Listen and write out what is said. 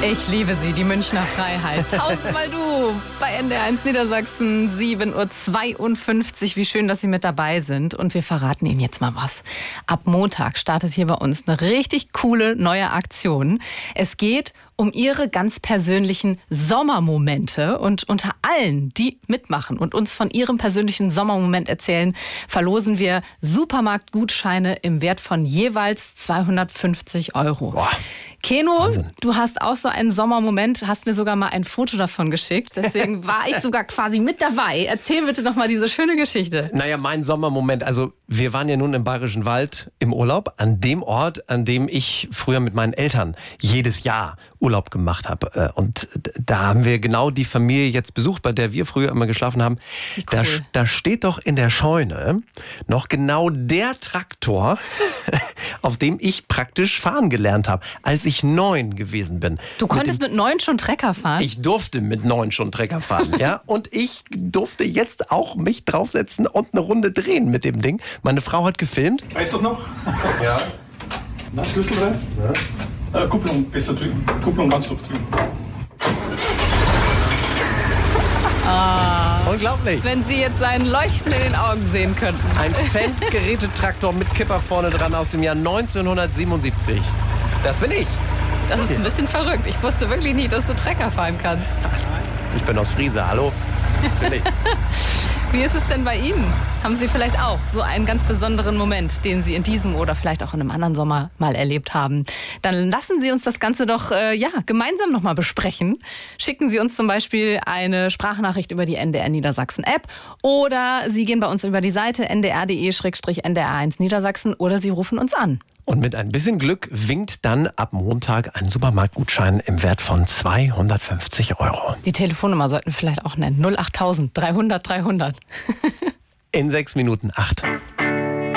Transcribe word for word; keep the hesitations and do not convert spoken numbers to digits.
Ich liebe sie, die Münchner Freiheit. Tausendmal du bei N D R eins Niedersachsen, sieben Uhr zweiundfünfzig. Wie schön, dass Sie mit dabei sind. Und wir verraten Ihnen jetzt mal was. Ab Montag startet hier bei uns eine richtig coole neue Aktion. Es geht um Ihre ganz persönlichen Sommermomente. Und unter allen, die mitmachen und uns von ihrem persönlichen Sommermoment erzählen, verlosen wir Supermarktgutscheine im Wert von jeweils zweihundertfünfzig Euro. Boah. Keno, Wahnsinn. Du hast auch so einen Sommermoment, hast mir sogar mal ein Foto davon geschickt. Deswegen war ich sogar quasi mit dabei. Erzähl bitte noch mal diese schöne Geschichte. Naja, mein Sommermoment, also wir waren ja nun im Bayerischen Wald im Urlaub, an dem Ort, an dem ich früher mit meinen Eltern jedes Jahr Urlaub gemacht habe. Und da haben wir genau die Familie jetzt besucht, bei der wir früher immer geschlafen haben. Wie Da, cool. da steht doch in der Scheune noch genau der Traktor, auf dem ich praktisch fahren gelernt habe, als ich neun gewesen bin. Du konntest mit, mit neun schon Trecker fahren? Ich durfte mit neun schon Trecker fahren, ja. Und ich durfte jetzt auch mich draufsetzen und eine Runde drehen mit dem Ding. Meine Frau hat gefilmt. Weißt du das noch? Ja. Na, Schlüssel rein? Ja. Äh, Kupplung besser drüben. Kupplung ganz hoch drüben. Unglaublich. Wenn Sie jetzt seinen Leuchten in den Augen sehen könnten. Ein Fendt-Gerätetraktor mit Kipper vorne dran aus dem Jahr neunzehnhundertsiebenundsiebzig. Das bin ich. Das ist ein bisschen verrückt. Ich wusste wirklich nicht, dass du Trecker fahren kannst. Ich bin aus Friese, hallo. Bin ich. Wie ist es denn bei Ihnen? Haben Sie vielleicht auch so einen ganz besonderen Moment, den Sie in diesem oder vielleicht auch in einem anderen Sommer mal erlebt haben? Dann lassen Sie uns das Ganze doch äh, ja, gemeinsam nochmal besprechen. Schicken Sie uns zum Beispiel eine Sprachnachricht über die N D R Niedersachsen App oder Sie gehen bei uns über die Seite n d r punkt d e N D R eins Niedersachsen oder Sie rufen uns an. Und mit ein bisschen Glück winkt dann ab Montag ein Supermarktgutschein im Wert von zweihundertfünfzig Euro. Die Telefonnummer sollten wir vielleicht auch nennen. null achttausend dreihundert dreihundert. In sechs Minuten acht.